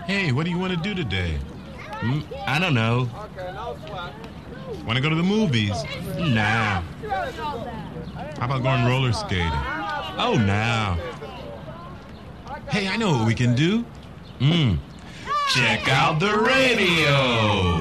Hey, what do you want to do today? I don't know. Want to go to the movies? Nah. How about going roller skating? Oh, no. Hey, I know what we can do. Check out the radio.